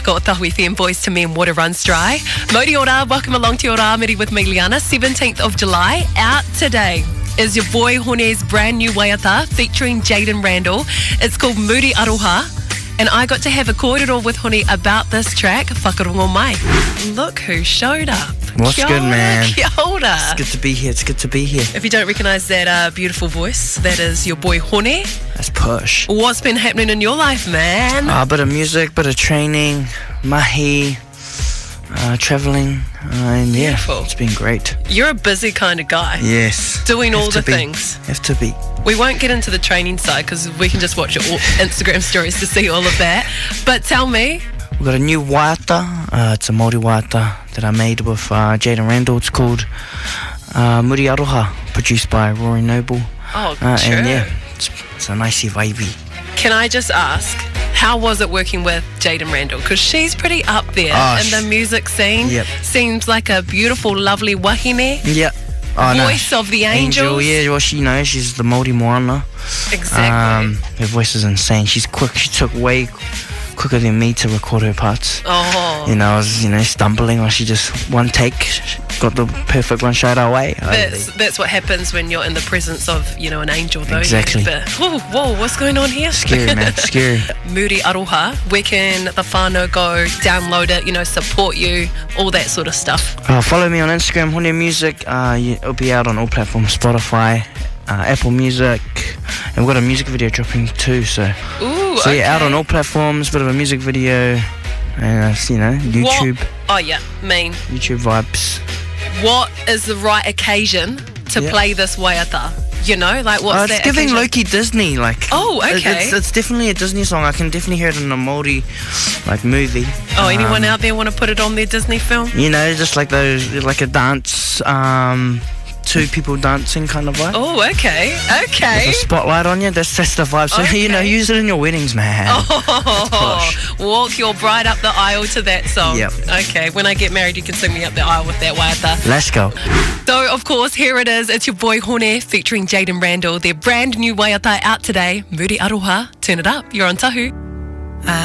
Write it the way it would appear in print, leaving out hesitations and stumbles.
Ko Tahui FM Boys to Men, Water Runs Dry. Mauri ora, welcome along to Ora Amiri with me, Liana. 17th of July, out today is your boy Hone's brand new waiata featuring Jaden Randall. It's called Muri Aroha, and I got to have a kōrero with Hone about this track, Whakarongo Mai. Look who showed up. What's Kia good, ora, man? Kia ora. It's good to be here. It's good to be here. If you don't recognise that beautiful voice, that is your boy Hone. That's push. What's been happening in your life, man? A bit of music, bit of training, mahi, travelling, and yeah, Beautiful. it's been great. You're a busy kind of guy. Yes. Doing all the Have to be. things. Have to be. We won't get into the training side because we can just watch your Instagram stories to see all of that. But tell me. We've got a new waiata. It's a Māori waiata that I made with Jaden Randall. It's called Muri Aroha, produced by Rory Noble. Oh, sure. And yeah, it's a nicey vibey. Can I just ask, how was it working with Jaden Randall? Because she's pretty up there in the music scene. Yep. Seems like a beautiful, lovely wahine. Yep. Oh, Voice of the angels. Yeah, well, she's the Māori moana. Exactly. Her voice is insane. She's quick. She took way quicker than me to record her parts. Oh. I was, stumbling, or she just one take, got the perfect one straight away. That's what happens when you're in the presence of, an angel, though. Exactly. But, whoa, what's going on here? Scary, man, scary. Muri Aroha, where can the whānau go, download it, support you, all that sort of stuff? Follow me on Instagram, Hone Music. It'll be out on all platforms, Spotify, Apple Music, and we've got a music video dropping too, so okay. yeah, out on all platforms, bit of a music video, and YouTube. YouTube vibes. What is the right occasion to play this waiata? What's it's that giving occasion? low-key Disney, okay. It's definitely a Disney song. I can definitely hear it in a Māori movie. Anyone out there want to put it on their Disney film? Just like those, like a dance, two people dancing kind of vibe. Oh, okay. With a spotlight on you, that's the vibe. So, use it in your weddings, man. Walk your bride up the aisle to that song. Yep. Okay, when I get married, you can sing me up the aisle with that waiata. Let's go. So, of course, here it is. It's your boy Hone featuring Jaden Randall. Their brand new waiata out today. Muri Aroha. Turn it up. You're on Tahu.